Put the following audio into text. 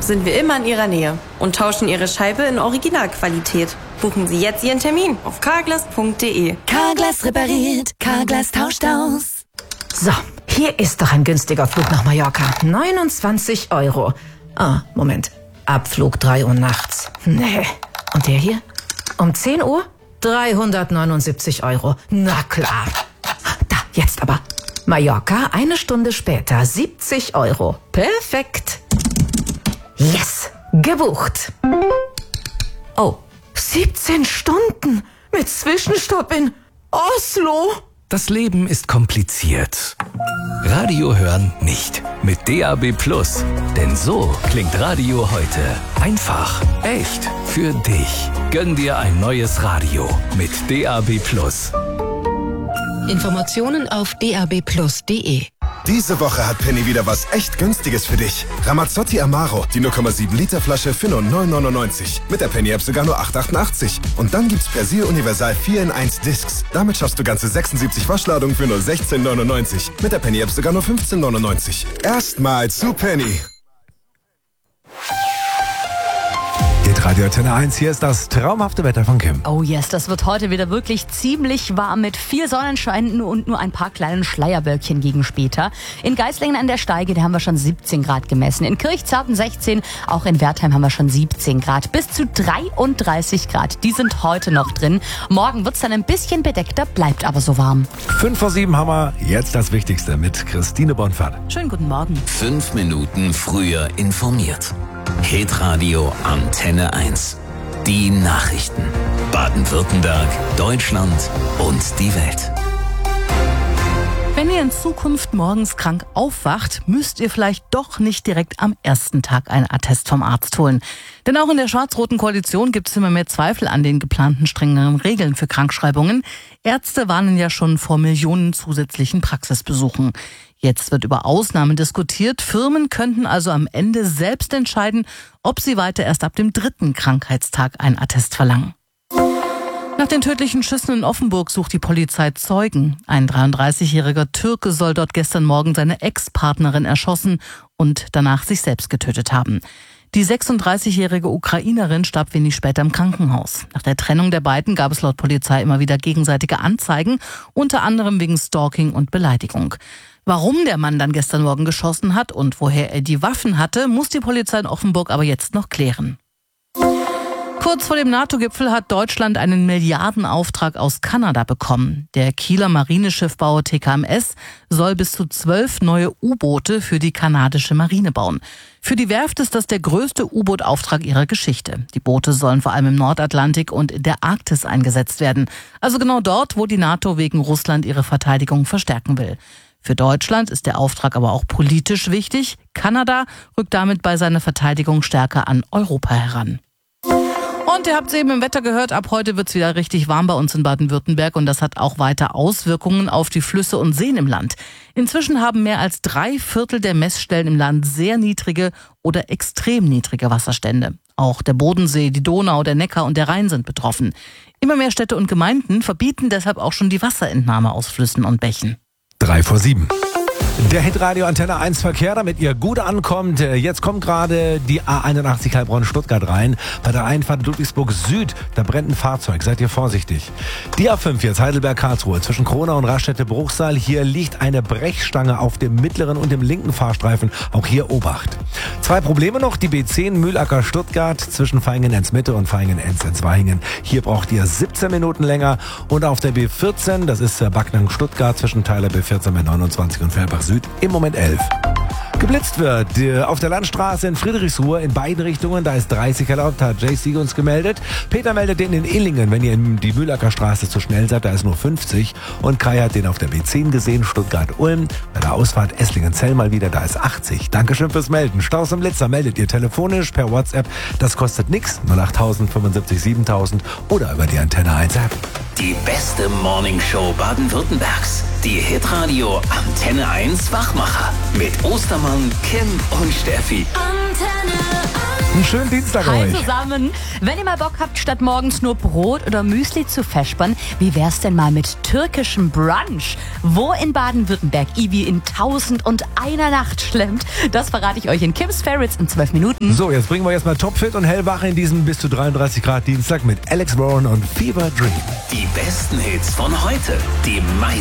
sind wir immer in Ihrer Nähe und tauschen Ihre Scheibe in Originalqualität. Buchen Sie jetzt Ihren Termin auf carglass.de. Carglass repariert, Carglass tauscht aus. So, hier ist doch ein günstiger Flug nach Mallorca. 29 €. Ah, Moment. Abflug 3 Uhr nachts. Nee. Und der hier? Um 10 Uhr? 379 €. Na klar. Da, jetzt aber. Mallorca, 1 Stunde später, 70 €. Perfekt. Yes, gebucht. Oh, 17 Stunden mit Zwischenstopp in Oslo. Das Leben ist kompliziert. Radio hören nicht. Mit DAB+. Denn so klingt Radio heute. Einfach, echt, für dich. Gönn dir ein neues Radio mit DAB+. Informationen auf dabplus.de. Diese Woche hat Penny wieder was echt Günstiges für dich. Ramazzotti Amaro, die 0,7 Liter Flasche für nur 9,99. Mit der Penny-App sogar nur 8,88. Und dann gibt's Persil Universal 4 in 1 Discs. Damit schaffst du ganze 76 Waschladungen für nur 16,99. Mit der Penny-App sogar nur 15,99. Erstmal zu Penny. Radio Antenne 1, hier ist das traumhafte Wetter von Kim. Oh yes, das wird heute wieder wirklich ziemlich warm mit viel Sonnenschein und nur ein paar kleinen Schleierwölkchen gegen später. In Geislingen an der Steige, da haben wir schon 17 Grad gemessen. In Kirchzarten 16, auch in Wertheim haben wir schon 17 Grad. Bis zu 33 Grad, die sind heute noch drin. Morgen wird's dann ein bisschen bedeckter, bleibt aber so warm. 5 vor 7 haben wir jetzt das Wichtigste mit Christine Bonfert. Schönen guten Morgen. 5 Minuten früher informiert. Hitradio Antenne 1. Die Nachrichten. Baden-Württemberg, Deutschland und die Welt. Wenn ihr in Zukunft morgens krank aufwacht, müsst ihr vielleicht doch nicht direkt am ersten Tag einen Attest vom Arzt holen. Denn auch in der schwarz-roten Koalition gibt es immer mehr Zweifel an den geplanten strengeren Regeln für Krankschreibungen. Ärzte warnen ja schon vor Millionen zusätzlichen Praxisbesuchen. Jetzt wird über Ausnahmen diskutiert. Firmen könnten also am Ende selbst entscheiden, ob sie weiter erst ab dem 3. Krankheitstag einen Attest verlangen. Nach den tödlichen Schüssen in Offenburg sucht die Polizei Zeugen. Ein 33-jähriger Türke soll dort gestern Morgen seine Ex-Partnerin erschossen und danach sich selbst getötet haben. Die 36-jährige Ukrainerin starb wenig später im Krankenhaus. Nach der Trennung der beiden gab es laut Polizei immer wieder gegenseitige Anzeigen, unter anderem wegen Stalking und Beleidigung. Warum der Mann dann gestern Morgen geschossen hat und woher er die Waffen hatte, muss die Polizei in Offenburg aber jetzt noch klären. Kurz vor dem NATO-Gipfel hat Deutschland einen Milliardenauftrag aus Kanada bekommen. Der Kieler Marineschiffbauer TKMS soll bis zu 12 neue U-Boote für die kanadische Marine bauen. Für die Werft ist das der größte U-Boot-Auftrag ihrer Geschichte. Die Boote sollen vor allem im Nordatlantik und in der Arktis eingesetzt werden. Also genau dort, wo die NATO wegen Russland ihre Verteidigung verstärken will. Für Deutschland ist der Auftrag aber auch politisch wichtig. Kanada rückt damit bei seiner Verteidigung stärker an Europa heran. Und ihr habt es eben im Wetter gehört, ab heute wird es wieder richtig warm bei uns in Baden-Württemberg und das hat auch weiter Auswirkungen auf die Flüsse und Seen im Land. Inzwischen haben mehr als 3/4 der Messstellen im Land sehr niedrige oder extrem niedrige Wasserstände. Auch der Bodensee, die Donau, der Neckar und der Rhein sind betroffen. Immer mehr Städte und Gemeinden verbieten deshalb auch schon die Wasserentnahme aus Flüssen und Bächen. 3 vor 7. Der Hitradio Antenne 1 Verkehr, damit ihr gut ankommt. Jetzt kommt gerade die A81 Heilbronn-Stuttgart rein. Bei der Einfahrt Ludwigsburg Süd, da brennt ein Fahrzeug. Seid ihr vorsichtig. Die A5 jetzt Heidelberg-Karlsruhe zwischen Kronau und Raststätte-Bruchsal. Hier liegt eine Brechstange auf dem mittleren und dem linken Fahrstreifen. Auch hier Obacht. 2 Probleme noch. Die B10 Mühlacker-Stuttgart zwischen Vaihingen-Enz-Mitte und Vaihingen-Enz-Vaihingen. Hier braucht ihr 17 Minuten länger. Und auf der B14, das ist Backnang-Stuttgart zwischen Teiler B14 mit 29 und Fellbach Süd im Moment 11. Geblitzt wird auf der Landstraße in Friedrichsruhe in beiden Richtungen. Da ist 30 erlaubt, hat JC uns gemeldet. Peter meldet den in Illingen, wenn ihr in die Mühlacker Straße zu schnell seid, da ist nur 50. Und Kai hat den auf der B10 gesehen, Stuttgart-Ulm. Bei der Ausfahrt Esslingen-Zell mal wieder, da ist 80. Dankeschön fürs Melden. Staus im Blitzer meldet ihr telefonisch per WhatsApp. Das kostet nix. 08000 75 7000 oder über die Antenne 1 App. Die beste Morningshow Baden-Württembergs. Die Hitradio Antenne 1 Wachmacher. Mit Ostermann, Kim und Steffi. Antenne 1. Einen schönen Dienstag Hi euch. zusammen. Wenn ihr mal Bock habt, statt morgens nur Brot oder Müsli zu vespern, wie wär's denn mal mit türkischem Brunch? Wo in Baden-Württemberg Ivi in 1001 Nacht schlemmt, das verrate ich euch in Kim's Favorites in 12 Minuten. So, jetzt bringen wir erstmal topfit und hellwach in diesem bis zu 33 Grad Dienstag mit Alex Warren und Fever Dream. Die besten Hits von heute. Die meisten